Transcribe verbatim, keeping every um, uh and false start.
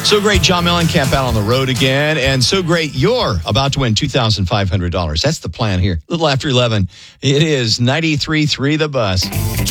So great, John Mellencamp out on the road again. And so great, you're about to win two thousand five hundred dollars. That's the plan here. A little after eleven. It is ninety-three point three The Bus.